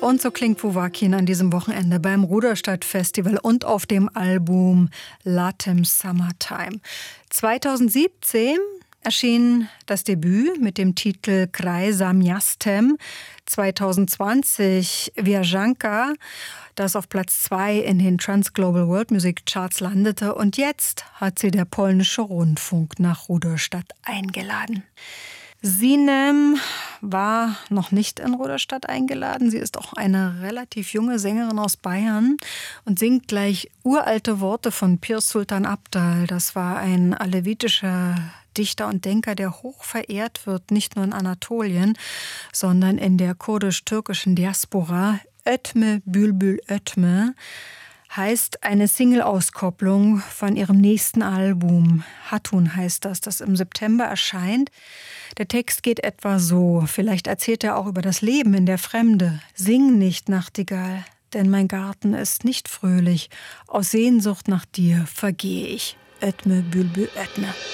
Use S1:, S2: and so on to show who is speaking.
S1: Und so klingt Wovakhin an diesem Wochenende beim Ruderstadt-Festival und auf dem Album Latem Summertime. 2017 erschien das Debüt mit dem Titel Kraj za miastem. 2020 Viajanka, das auf Platz 2 in den Trans Global World Music Charts landete. Und jetzt hat sie der polnische Rundfunk nach Ruderstadt eingeladen. Sinem war noch nicht in Ruderstadt eingeladen. Sie ist auch eine relativ junge Sängerin aus Bayern und singt gleich uralte Worte von Pir Sultan Abdal. Das war ein alevitischer Dichter und Denker, der hoch verehrt wird, nicht nur in Anatolien, sondern in der kurdisch-türkischen Diaspora. Ötme Bülbül Ötme heißt eine Single-Auskopplung von ihrem nächsten Album. Hatun heißt das im September erscheint. Der Text geht etwa so, vielleicht erzählt er auch über das Leben in der Fremde. Sing nicht, Nachtigall, denn mein Garten ist nicht fröhlich. Aus Sehnsucht nach dir vergehe ich. Ötme Bülbül Ötme.